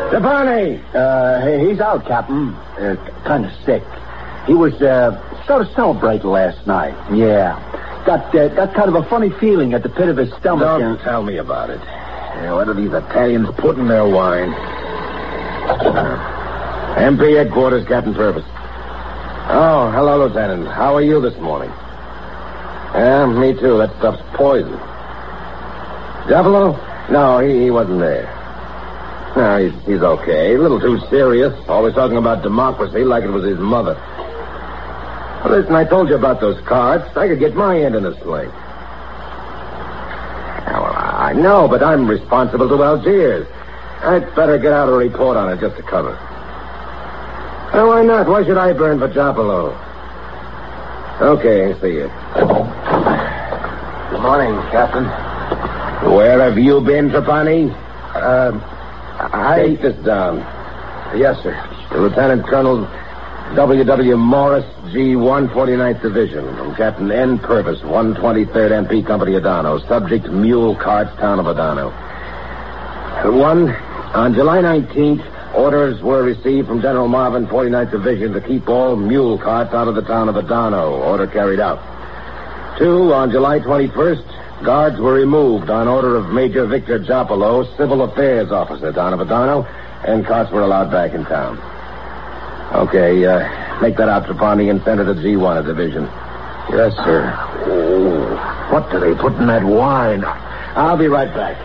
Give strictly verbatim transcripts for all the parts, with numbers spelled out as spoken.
Trapani! Uh, he's out, Captain. Uh, kind of sick. He was, uh, sort of celebrating last night. Yeah. Got, uh, got kind of a funny feeling at the pit of his stomach. Don't and... tell me about it. Yeah, what are these Italians put in their wine? Uh, M P headquarters, Captain Purvis. Oh, hello, Lieutenant. How are you this morning? Yeah, me too. That stuff's poison. Duffalo? No, he, he wasn't there. No, he's, he's okay. A little too serious. Always talking about democracy like it was his mother. Well, listen, I told you about those carts. I could get my end in the sling. Yeah, well, I know, but I'm responsible to Algiers. I'd better get out a report on it just to cover. Oh, why not? Why should I burn for Jopolo? Okay, see you. Good morning, Captain. Where have you been, Trapani? Uh, I... Take this down. Yes, sir. Lieutenant Colonel W W. Morris, G one forty-ninth Division. From Captain N. Purvis, one twenty-third M P Company, Adano. Subject, mule carts, town of Adano. One, on July nineteenth, orders were received from General Marvin, forty-ninth Division, to keep all mule carts out of the town of Adano. Order carried out. Two, on July twenty-first, guards were removed on order of Major Victor Jopolo, Civil Affairs Officer, town of Adano, and carts were allowed back in town. Okay, uh, make that out, Trapani, and send it to G one, a division. Yes, sir. Oh, what do they put in that wine? I'll be right back.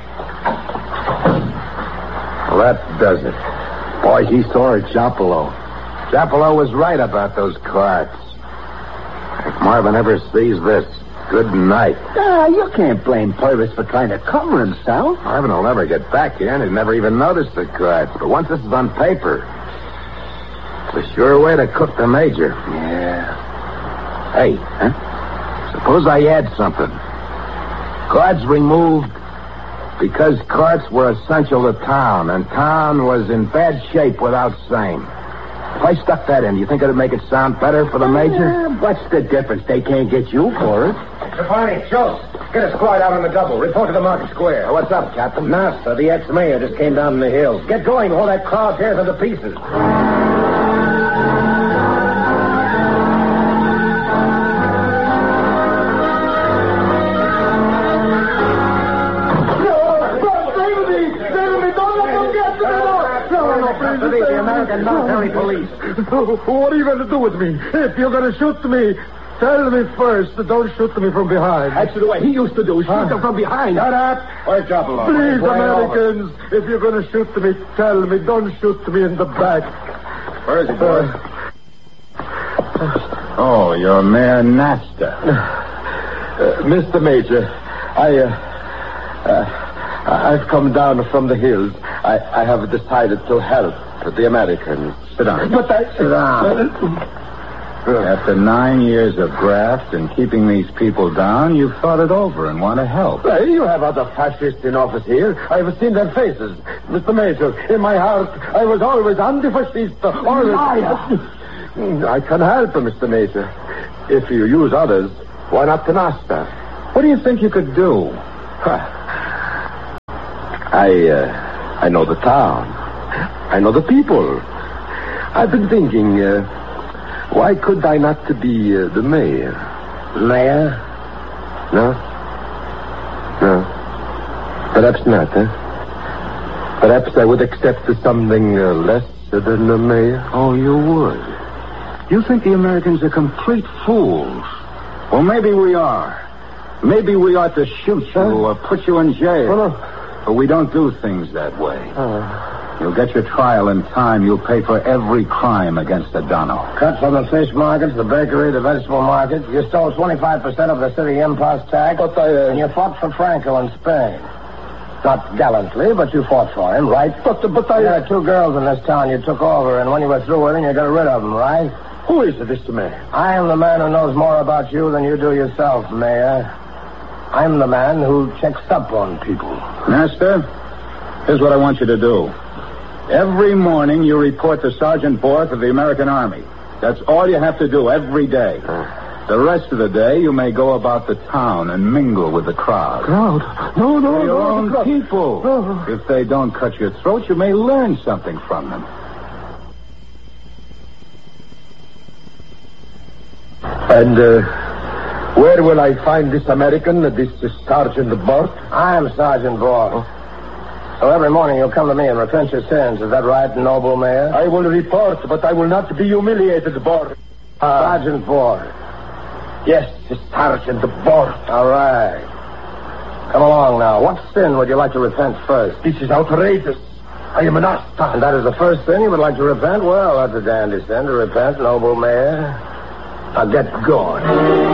Well, that does it. Boy, he saw it, Jopolo. Jopolo was right about those carts. If Marvin ever sees this, good night. Ah, you can't blame Purvis for trying to cover himself. Marvin will never get back here, and he'll never even notice the carts. But once this is on paper, it's a sure way to cook the major. Yeah. Hey, huh? Suppose I add something. Carts removed because carts were essential to town, and town was in bad shape without same. If I stuck that in, you think it'd make it sound better for the major? Uh, what's the difference? They can't get you for it. Trapani, Schultz, get a squad out on the double. Report to the market square. Oh, what's up, Captain? Nasta, the ex-mayor, just came down from the hills. Get going before that crowd tears into pieces. The American military police. What are you going to do with me? If you're going to shoot me, tell me first. Don't shoot me from behind. That's the way he used to do. Shoot Huh? them from behind. Shut up. Where's Jopolo? Please, Way Americans, if you're going to shoot me, tell me. Don't shoot me in the back. Where is he, boy? Uh, Oh, you're Mayor Nasta. uh, Mister Major, I, uh, uh, I've come down from the hills. I, I have decided to help the Americans. Sit down. But I... Sit down. After nine years of graft and keeping these people down, you've thought it over and want to help. Uh, you have other fascists in office here. I've seen their faces. Mister Major, in my heart, I was always anti-fascist. Always... I can help, Mister Major. If you use others, why not to Nasta? What do you think you could do? I, uh, I know the town. I know the people. I've been thinking, uh, why could I not be uh, the mayor? Mayor? No? No. Perhaps not, huh? Perhaps I would accept something uh, less than the mayor. Oh, you would? You think the Americans are complete fools? Well, maybe we are. Maybe we ought to shoot you Huh? or put you in jail. Oh, no. But we don't do things that way. Uh, You'll get your trial in time. You'll pay for every crime against Adano. Cut from the fish market, the bakery, the vegetable market. You stole twenty-five percent of the city impost tax. But I, uh... And you fought for Franco in Spain. Not gallantly, but you fought for him, right? But, but I... There are two girls in this town you took over, and when you were through with them, you got rid of them, right? Who is this man? I am the man who knows more about you than you do yourself, Mayor. I'm the man who checks up on people. Master, here's what I want you to do. Every morning you report to Sergeant Borth of the American Army. That's all you have to do every day. Uh. The rest of the day, you may go about the town and mingle with the crowd. Crowd? No, no, They're your no. own crowd. people. No. If they don't cut your throat, you may learn something from them. And uh, where will I find this American, this uh, Sergeant Bort? I am Sergeant Bort. So every morning you'll come to me and repent your sins. Is that right, noble mayor? I will report, but I will not be humiliated, Bort. Uh, Sergeant Bort. Yes, Sergeant Bort. All right. Come along now. What sin would you like to repent first? This is outrageous. I am an asta. And that is the first sin you would like to repent? Well, that's a dandy sin to repent, noble mayor. Now get going.